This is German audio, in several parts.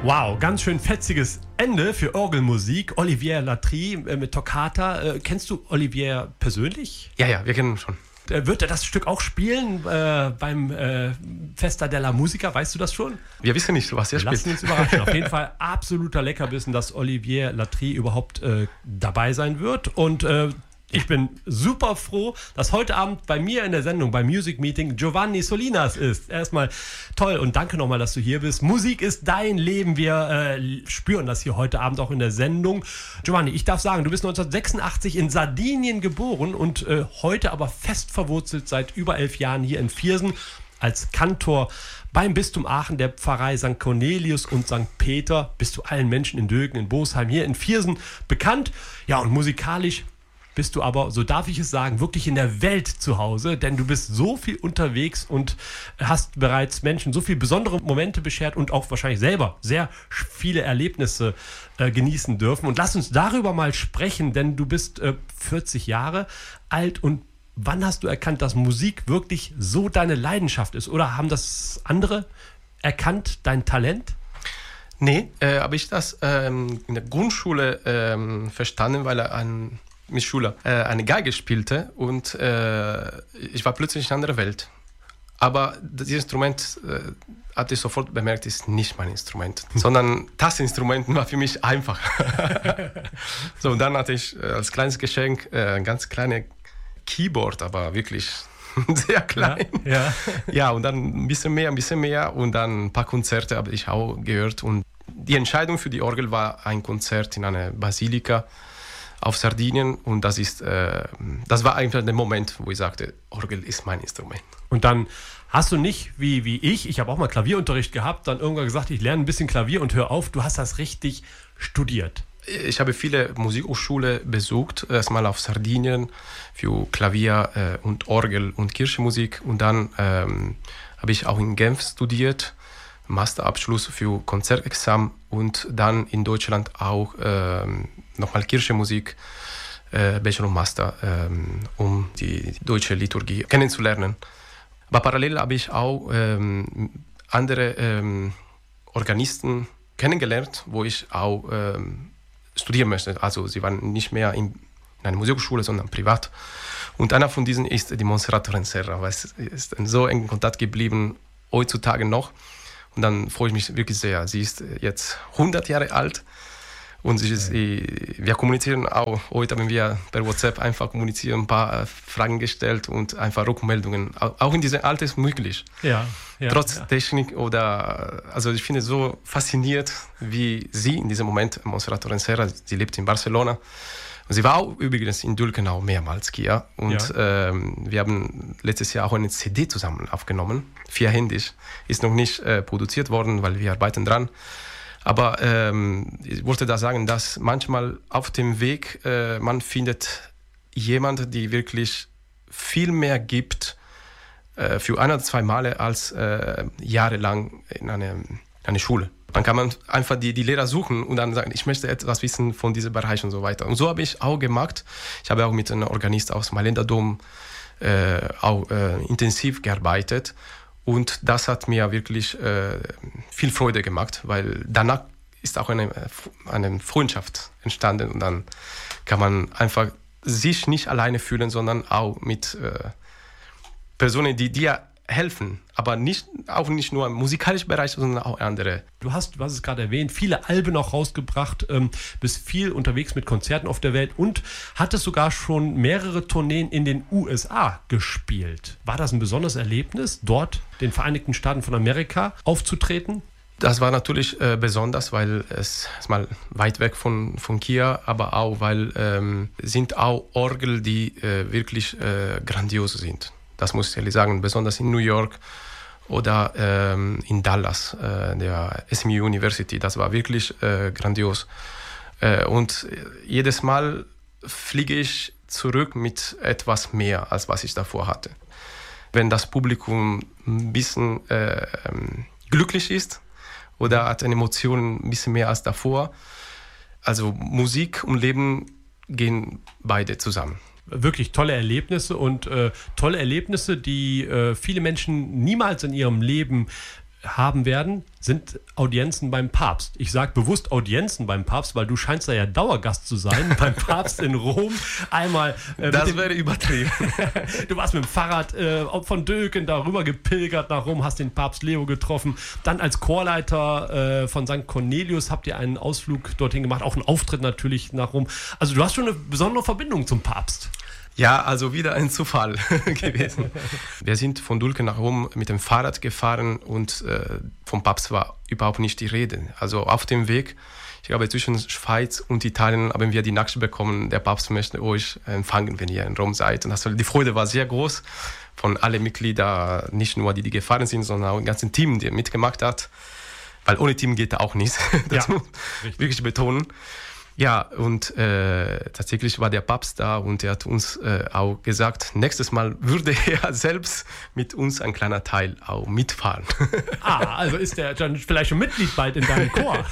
Wow, ganz schön fetziges Ende für Orgelmusik. Olivier Latry mit Toccata. Kennst du Olivier persönlich? Ja, wir kennen ihn schon. Wird er das Stück auch spielen beim Festa della Musica? Weißt du das schon? Wir wissen nicht, was er spielt. Lassen uns überraschen. Auf jeden Fall absoluter Leckerbissen, dass Olivier Latry überhaupt dabei sein wird. Und ich bin super froh, dass heute Abend bei mir in der Sendung, beim Music Meeting, Giovanni Solinas ist. Erstmal toll und danke nochmal, dass du hier bist. Musik ist dein Leben. Wir spüren das hier heute Abend auch in der Sendung. Giovanni, ich darf sagen, du bist 1986 in Sardinien geboren und heute aber fest verwurzelt seit über 11 Jahren hier in Viersen als Kantor beim Bistum Aachen, der Pfarrei St. Cornelius und St. Peter. Bist du allen Menschen in Dögen, in Bosheim, hier in Viersen bekannt. Ja, und musikalisch bist du aber, so darf ich es sagen, wirklich in der Welt zu Hause, denn du bist so viel unterwegs und hast bereits Menschen so viele besondere Momente beschert und auch wahrscheinlich selber sehr viele Erlebnisse genießen dürfen. Und lass uns darüber mal sprechen, denn du bist 40 Jahre alt und wann hast du erkannt, dass Musik wirklich so deine Leidenschaft ist? Oder haben das andere erkannt, dein Talent? Nee, habe ich das in der Grundschule verstanden, weil er mit Schüler eine Geige spielte und ich war plötzlich in einer anderen Welt. Aber dieses Instrument, hatte ich sofort bemerkt, ist nicht mein Instrument, sondern das Instrument war für mich einfach. So, und dann hatte ich als kleines Geschenk ein ganz kleines Keyboard, aber wirklich sehr klein. Ja, und dann ein bisschen mehr und dann ein paar Konzerte habe ich auch gehört. Und die Entscheidung für die Orgel war ein Konzert in einer Basilika auf Sardinien und das war eigentlich der Moment, wo ich sagte, Orgel ist mein Instrument. Und dann hast du nicht, wie ich habe auch mal Klavierunterricht gehabt, dann irgendwann gesagt, ich lerne ein bisschen Klavier und hör auf, du hast das richtig studiert. Ich habe viele Musikhochschulen besucht, erstmal auf Sardinien für Klavier und Orgel und Kirchenmusik und dann habe ich auch in Genf studiert, Masterabschluss für Konzertexamen und dann in Deutschland auch nochmal Kirchenmusik, Bachelor und Master, um die deutsche Liturgie kennenzulernen. Aber parallel habe ich auch andere Organisten kennengelernt, wo ich auch studieren möchte. Also sie waren nicht mehr in einer Musikschule, sondern privat. Und einer von diesen ist die Montserrat Torrent-Serra, weil es ist so eng in Kontakt geblieben, heutzutage noch. Und dann freue ich mich wirklich sehr. Sie ist jetzt 100 Jahre alt und wir kommunizieren auch. Heute haben wir per WhatsApp einfach kommunizieren, ein paar Fragen gestellt und einfach Rückmeldungen. Auch in diesem Alter ist möglich. Ja, trotz Technik also ich finde es so faszinierend, wie sie in diesem Moment, Montserrat Torrent-Serra, sie lebt in Barcelona. Und sie war auch übrigens in Dülkenau mehrmals hier. Und wir haben letztes Jahr auch eine CD zusammen aufgenommen, 4händig. Ist noch nicht produziert worden, weil wir arbeiten dran. Aber ich wollte da sagen, dass manchmal auf dem Weg man findet jemanden, der wirklich viel mehr gibt für 1 oder 2 Male als jahrelang in eine Schule. Dann kann man einfach die Lehrer suchen und dann sagen, ich möchte etwas wissen von diesem Bereich und so weiter. Und so habe ich auch gemacht. Ich habe auch mit einem Organist aus Mailänder Dom intensiv gearbeitet. Und das hat mir wirklich viel Freude gemacht, weil danach ist auch eine Freundschaft entstanden. Und dann kann man einfach sich nicht alleine fühlen, sondern auch mit Personen, die dir helfen, aber auch nicht nur im musikalischen Bereich, sondern auch andere. Du hast es gerade erwähnt, viele Alben auch rausgebracht, bist viel unterwegs mit Konzerten auf der Welt und hattest sogar schon mehrere Tourneen in den USA gespielt. War das ein besonderes Erlebnis, dort in den Vereinigten Staaten von Amerika aufzutreten? Das war natürlich besonders, weil es ist mal weit weg von Kia, aber auch, weil sind auch Orgel, die wirklich grandios sind. Das muss ich ehrlich sagen, besonders in New York oder in Dallas, der SMU University. Das war wirklich grandios. Und jedes Mal fliege ich zurück mit etwas mehr, als was ich davor hatte. Wenn das Publikum ein bisschen glücklich ist oder hat eine Emotion ein bisschen mehr als davor, also Musik und Leben gehen beide zusammen. Wirklich tolle Erlebnisse und tolle Erlebnisse, die viele Menschen niemals in ihrem Leben haben werden, sind Audienzen beim Papst. Ich sage bewusst Audienzen beim Papst, weil du scheinst da ja Dauergast zu sein beim Papst in Rom. Einmal das wäre übertrieben. Du warst mit dem Fahrrad von Döken darüber gepilgert nach Rom, hast den Papst Leo getroffen. Dann als Chorleiter von St. Cornelius habt ihr einen Ausflug dorthin gemacht, auch einen Auftritt natürlich nach Rom. Also du hast schon eine besondere Verbindung zum Papst. Ja, also wieder ein Zufall gewesen. Wir sind von Dulken nach Rom mit dem Fahrrad gefahren und vom Papst war überhaupt nicht die Rede. Also auf dem Weg, ich glaube zwischen Schweiz und Italien, haben wir die Nachricht bekommen, der Papst möchte euch empfangen, wenn ihr in Rom seid. Und die Freude war sehr groß von allen Mitgliedern, nicht nur die gefahren sind, sondern auch dem ganzen Team, der mitgemacht hat. Weil ohne Team geht da auch nichts. Das muss ich wirklich betonen. Ja, und tatsächlich war der Papst da und er hat uns auch gesagt, nächstes Mal würde er selbst mit uns ein kleiner Teil auch mitfahren. Also ist er dann vielleicht schon Mitglied bald in deinem Chor.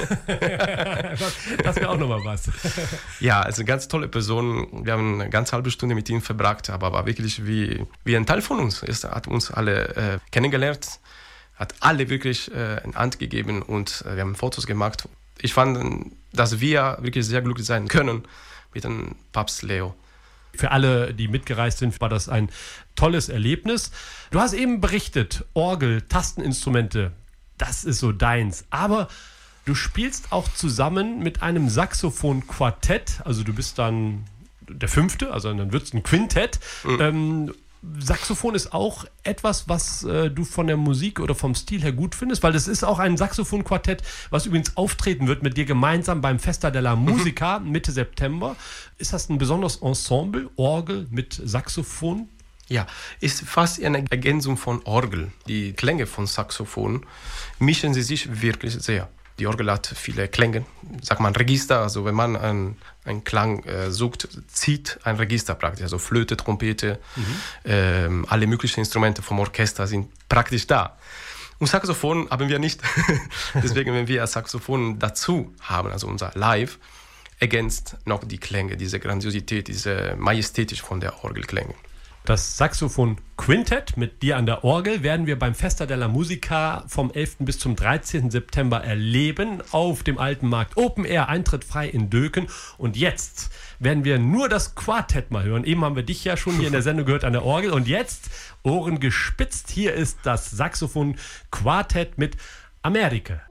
Das wäre auch nochmal was. Ja, also eine ganz tolle Person. Wir haben eine ganz halbe Stunde mit ihm verbracht, aber war wirklich wie ein Teil von uns. Er hat uns alle kennengelernt, hat alle wirklich eine Hand gegeben und wir haben Fotos gemacht. Ich fand, dass wir wirklich sehr glücklich sein können mit dem Papst Leo. Für alle, die mitgereist sind, war das ein tolles Erlebnis. Du hast eben berichtet, Orgel, Tasteninstrumente, das ist so deins. Aber du spielst auch zusammen mit einem Saxophon-Quartett. Also du bist dann der Fünfte, also dann wird es ein Quintett. Saxophon ist auch etwas, was du von der Musik oder vom Stil her gut findest, weil das ist auch ein Saxophon-Quartett, was übrigens auftreten wird mit dir gemeinsam beim Festa della Musica Mitte September. Ist das ein besonderes Ensemble, Orgel mit Saxophon? Ja, ist fast eine Ergänzung von Orgel. Die Klänge von Saxophon mischen sie sich wirklich sehr. Die Orgel hat viele Klänge, sagt man Register, also wenn man einen Klang sucht, zieht ein Register praktisch, also Flöte, Trompete, alle möglichen Instrumente vom Orchester sind praktisch da. Und Saxophon haben wir nicht. Deswegen, wenn wir Saxophon dazu haben, also unser Live, ergänzt noch die Klänge, diese Grandiosität, diese Majestätisch von der Orgelklänge. Das Saxophon-Quintett mit dir an der Orgel werden wir beim Festa della Musica vom 11. bis zum 13. September erleben auf dem Alten Markt. Open Air, Eintritt frei in Döken. Und jetzt werden wir nur das Quartett mal hören. Eben haben wir dich ja schon hier in der Sendung gehört an der Orgel. Und jetzt, Ohren gespitzt, hier ist das Saxophon-Quartett mit Amerika.